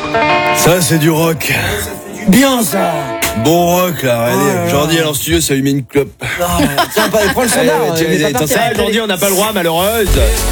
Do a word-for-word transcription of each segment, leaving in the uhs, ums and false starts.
Ça, c'est du rock. Bien ça. Bon rock, là. Allez, Oh, Jordi, alors studio, ça lui met une clope. Non, tiens, pas, prends le standard. Allez, tiens, il est pas attends, parti. ça, Jordi, on n'a pas le droit, malheureuse.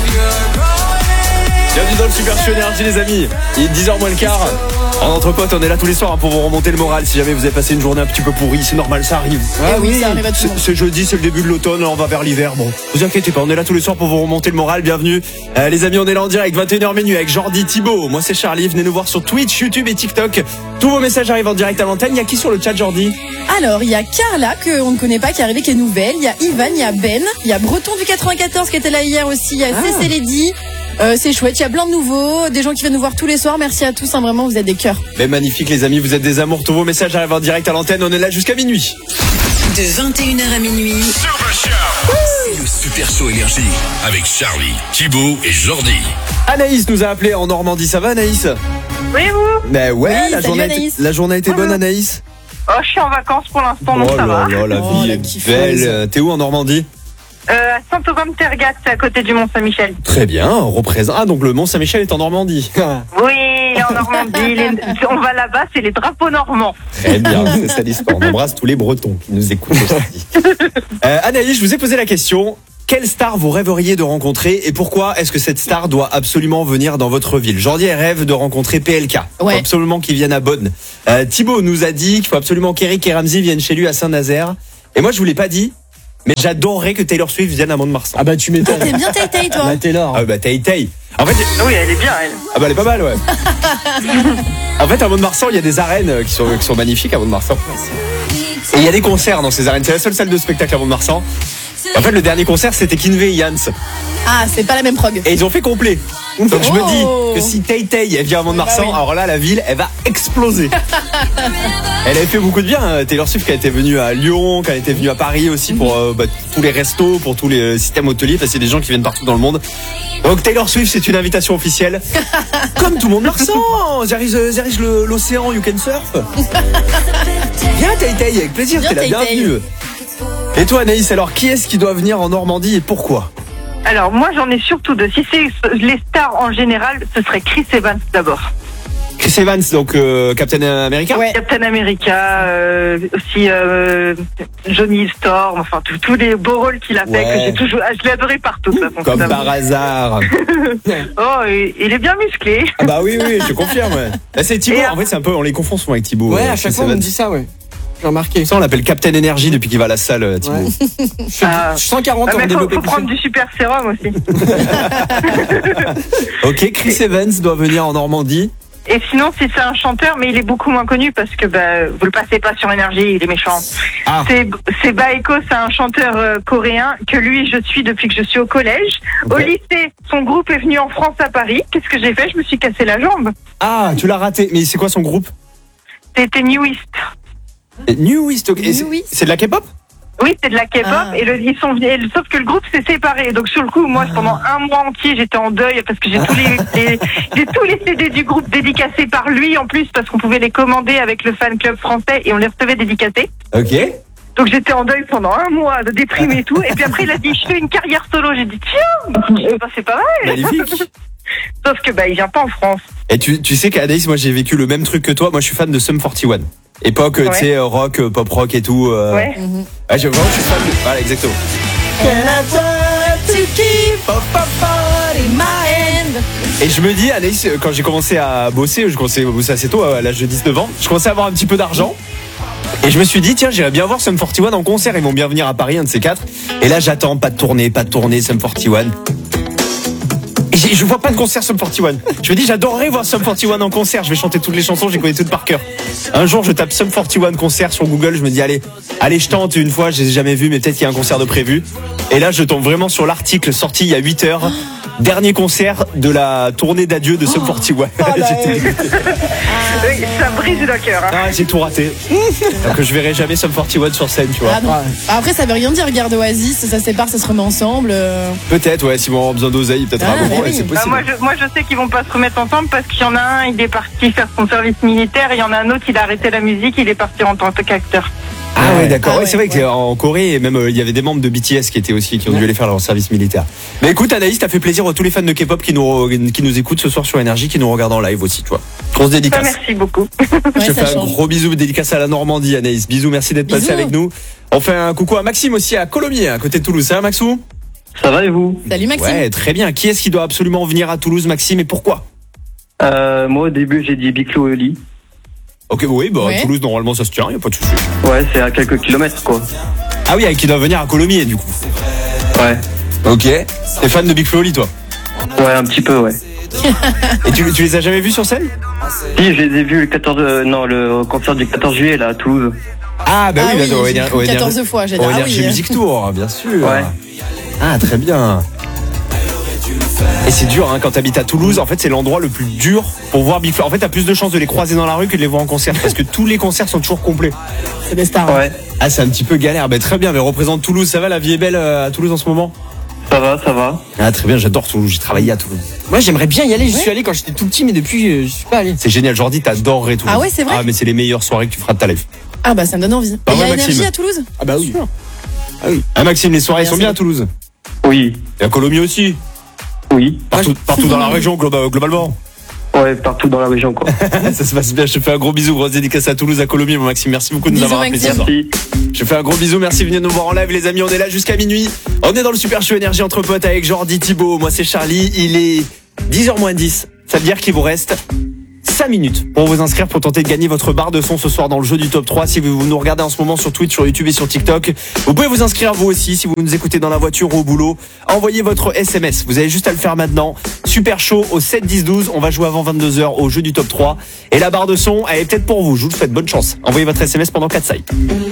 Bienvenue dans le Super Show Énergie, les amis. Il est dix heures moins le quart. En entre potes, on est là tous les soirs hein, pour vous remonter le moral. Si jamais vous avez passé une journée un petit peu pourrie, c'est normal, ça arrive. Ah oui, ça arrive à tout le monde. C'est jeudi, c'est le début de l'automne, on va vers l'hiver. Bon, vous inquiétez pas, on est là tous les soirs pour vous remonter le moral. Bienvenue, euh, les amis, on est là en direct, vingt et une heures minuit avec Jordi, Thibaut. Moi, c'est Charlie. Venez nous voir sur Twitch, YouTube et TikTok. Tous vos messages arrivent en direct à l'antenne. Il y a qui sur le chat, Jordi? Alors, il y a Carla, qu'on ne connaît pas, qui est arrivée, qui est nouvelle. Il y a Ivan, il y a Ben, il y a Breton du quatre-vingt-quatorze qui était là hier aussi. Il y a Ah. C C Lady. Euh, c'est chouette, il y a plein de nouveaux, des gens qui viennent nous voir tous les soirs. Merci à tous, hein, vraiment, vous êtes des cœurs. Mais magnifique, les amis, vous êtes des amours. Tous vos messages arrivent en direct à l'antenne. On est là jusqu'à minuit. De vingt et une heures à minuit. C'est le Super Show Énergie avec Charlie, Thibaut et Jordi. Anaïs nous a appelé en Normandie. Ça va, Anaïs? Oui, vous? Ben ouais, Oui, la, salut, journée a été, Anaïs. la journée a été bonne, Bonjour. Anaïs? Oh, je suis en vacances pour l'instant, donc Oh ça là va. là, la Oh, vie la est kiffeuse. belle. Euh, T'es où en Normandie? Euh, à Saint-Aubin-de-Tergat, c'est à côté du Mont-Saint-Michel. Très bien, on représente. Ah, donc le Mont-Saint-Michel est en Normandie. Oui, en Normandie, les- on va là-bas, c'est les drapeaux normands. Très bien, c'est ça l'histoire. On embrasse tous les Bretons qui nous écoutent aussi. Euh, Anaïs, je vous ai posé la question. Quelle star vous rêveriez de rencontrer et pourquoi est-ce que cette star doit absolument venir dans votre ville? Jordi rêve de rencontrer P L K. Il Ouais. faut absolument qu'il vienne à Bonn. Euh, Thibaut nous a dit qu'il faut absolument qu'Eric et Ramsey viennent chez lui à Saint-Nazaire. Et moi, je vous l'ai pas dit, mais j'adorerais que Taylor Swift vienne à Mont-de-Marsan. Ah bah tu m'étonnes. T'es bien tay tay, toi. Bah Taylor. Ah bah Tay Tay. En fait, Oui, elle est bien, elle. ah bah elle est pas mal, ouais. En fait, à Mont-de-Marsan, il y a des arènes euh, qui sont, qui sont magnifiques à Mont-de-Marsan. Et il y a des concerts dans ces arènes. C'est la seule salle de spectacle à Mont-de-Marsan. En fait, le dernier concert, c'était Kinvey et Jans. Ah, c'est pas la même prog. Et ils ont fait complet. Donc je me Oh. dis que si Tay Tay elle vient à Mont-de-Marsan, Bah oui. alors là, la ville, elle va exploser. Elle avait fait beaucoup de bien. hein. Taylor Swift, qui a été venue à Lyon, qui a été venue à Paris aussi pour euh, bah, tous les restos, pour tous les euh, systèmes hôteliers, parce qu'il y a des gens qui viennent partout dans le monde. Donc Taylor Swift, c'est une invitation officielle. Comme tout le monde Marsan, there is, uh, there is le- l'océan, you can surf. Viens Tay Tay, avec plaisir, Viens, t'es la Tay Tay. bienvenue. Et toi Anaïs, alors qui est-ce qui doit venir en Normandie et pourquoi? Alors, moi, j'en ai surtout deux. Si c'est les stars en général, ce serait Chris Evans d'abord. Chris Evans, donc euh, Captain America. Ouais. Captain America, euh, aussi euh, Johnny Storm, enfin tous tous les beaux rôles qu'il a fait, Ouais. que j'ai toujours, ah, je l'ai adoré partout. de toute façon, Comme cet par amour. hasard. Oh, il il est bien musclé. Ah bah oui, oui, je confirme. Ouais. Là, c'est Thibaut. Et En fait, c'est un peu, on les confond souvent avec Thibaut. Ouais, euh, à chaque Chris fois on me Evans. dit ça, ouais. J'ai remarqué. Ça, on l'appelle Captain Energy depuis qu'il va à la salle, euh, Thibaut. Ouais. Je suis Ah. je suis cent quarante Ah, en mais faut, développé faut prendre couché. du super sérum aussi. Ok, Chris Evans doit venir en Normandie. Et sinon, si c'est un chanteur, mais il est beaucoup moins connu parce que bah, vous le passez pas sur Énergie, il est méchant. Ah. C'est c'est Baeko, c'est un chanteur euh, coréen que lui, je suis depuis que je suis au collège. Au Ok. lycée, son groupe est venu en France à Paris. Qu'est-ce que j'ai fait? Je me suis cassé la jambe. Ah, tu l'as raté. Mais c'est quoi son groupe? C'était New East. New East. ok. Et c'est- New East. C'est de la K-pop? Oui, c'est de la K-pop Ah. et le, ils sont venus, et- sauf que le groupe s'est séparé. Donc sur le coup, moi, pendant un mois entier, j'étais en deuil parce que j'ai tous les, les- j'ai tous les C D du groupe dédicacés par lui en plus parce qu'on pouvait les commander avec le fan club français et on les recevait dédicacés. Ok. Donc j'étais en deuil pendant un mois, de déprimé et tout. Et puis après, il a dit, je fais une carrière solo. J'ai dit, tiens, eh ben, c'est pas mal. Magnifique. Sauf que bah, il vient pas en France. Et tu, tu sais qu'Anaïs, moi j'ai vécu le même truc que toi. Moi je suis fan de Sum quarante et un. Époque, Ouais. tu sais, euh, rock, euh, pop rock et tout. euh. Ouais. Ah, je, vraiment, je suis fan de... Voilà, exactement. Et je me dis, Anaïs, quand j'ai commencé à bosser, je commençais à bosser assez tôt, à l'âge de dix-neuf ans, je commençais à avoir un petit peu d'argent. Et je me suis dit, tiens, j'irais bien voir Sum quarante et un en concert. Ils vont bien venir à Paris, un de ces quatre. Et là, j'attends, pas de tournée, pas de tournée, Sum quarante et un. Et j'ai- je vois pas de concert Sum quarante et un. Je me dis, j'adorerais voir Sum quarante et un en concert. Je vais chanter toutes les chansons, je les connais toutes par cœur. Un jour, je tape Sum quarante et un concert sur Google. Je me dis, allez, allez, je tente une fois. Je les ai jamais vus, mais peut-être qu'il y a un concert de prévu. Et là, je tombe vraiment sur l'article sorti il y a huit heures. Dernier concert de la tournée d'adieu de Sum quarante et un. J'étais dégoûté. Oui, ça brise le cœur. Hein. Ah, j'ai tout raté. Donc je verrai jamais Sum quarante et un sur scène, tu vois. Ah non. Après, ça veut rien dire. Regarde Oasis, ça se sépare, ça se remet ensemble. euh. Peut-être, ouais, si on aura besoin d'oseille, peut-être Ah, à un moment, mais ouais, oui. c'est Bah, possible. moi, je, moi, je sais qu'ils vont pas se remettre ensemble parce qu'il y en a un, il est parti faire son service militaire et il y en a un autre, il a arrêté la musique, il est parti en tant qu'acteur. Ah ouais, d'accord. Ah ouais, ouais, c'est vrai ouais. qu'en Corée, même euh, il y avait des membres de B T S qui étaient aussi, qui ont dû aller faire leur service militaire. Mais écoute, Anaïs, t'as fait plaisir à tous les fans de K-pop qui nous, qui nous écoutent ce soir sur Énergie, qui nous regardent en live aussi, tu vois. Grosse Ça, dédicace. merci beaucoup. Ouais, Je te ça fais un change. gros bisou, dédicace à la Normandie, Anaïs. Bisous, merci d'être passé Bisous. avec nous. On fait un coucou à Maxime aussi à Colomiers, à côté de Toulouse. Ça va, Maxou? Ça va et vous? Salut Maxime. Ouais, très bien. Qui est-ce qui doit absolument venir à Toulouse, Maxime, et pourquoi? euh, Moi au début j'ai dit Biclo et Oli. Ok, oui, bah, Ouais. à Toulouse, normalement, ça se tient, y a pas de souci. Ouais, c'est à quelques kilomètres quoi. Ah oui, qui doit venir à Colomiers, du coup. Ouais. Ok. T'es fan de Big Flo Oli, toi? Ouais, un petit peu, ouais. Et tu, tu les as jamais vus sur scène? Si, je les ai vus le quatorze, euh, non, le concert du quatorze juillet là à Toulouse. Ah, bah Ah oui, oui, bah, au j'ai Éner- cru au Éner- quatorze fois, j'ai dit, au ah Energy oui. Music Tour, bien sûr. Ouais. Ah, très bien. Et c'est dur, hein, quand t'habites à Toulouse, en fait, c'est l'endroit le plus dur pour voir Big Flo. En fait, t'as plus de chances de les croiser dans la rue que de les voir en concert, parce que tous les concerts sont toujours complets. C'est des stars. Ouais. Ah, c'est un petit peu galère. Bah, très bien, mais représente Toulouse. Ça va, la vie est belle euh, à Toulouse en ce moment? Ça va, ça va. Ah, très bien, j'adore Toulouse. J'ai travaillé à Toulouse. Moi, j'aimerais bien y aller. Je suis allé quand j'étais tout petit, mais depuis, euh, je suis pas allé. C'est génial, Jordi, t'adorerais Toulouse. Ah ouais, c'est vrai? Ah, mais c'est les meilleures soirées que tu feras de ta life. Ah bah ça me donne envie. Pas Et il y a vrai, Maxime? énergie à Toulouse? Ah bah oui. Ah, Maxime, les soirées Bien sont sûr. bien à Toulouse. Oui, Et à Colomiers aussi. oui. Partout, partout dans la région, globa- globalement. Ouais, partout dans la région quoi. Ça se passe bien. Je te fais un gros bisou. Grosse dédicace à Toulouse, à Colomiers, mon Maxime. Merci beaucoup de nous Bisous, avoir appelés ce Maxime. soir. Merci. Je te fais un gros bisou. Merci de venir nous voir en live, les amis. On est là jusqu'à minuit. On est dans le Super Show Énergie entre potes avec Jordi, Thibaut. Moi, c'est Charlie. Il est dix heures moins dix. Ça veut dire qu'il vous reste cinq minutes pour vous inscrire pour tenter de gagner votre barre de son ce soir dans le jeu du top trois. Si vous nous regardez en ce moment sur Twitch, sur YouTube et sur TikTok, vous pouvez vous inscrire vous aussi si vous nous écoutez dans la voiture ou au boulot. Envoyez votre S M S. Vous avez juste à le faire maintenant. Super Show au sept dix douze. On va jouer avant vingt-deux heures au jeu du top trois. Et la barre de son, elle est peut-être pour vous. Je vous le souhaite bonne chance. Envoyez votre S M S pendant quatre sailles.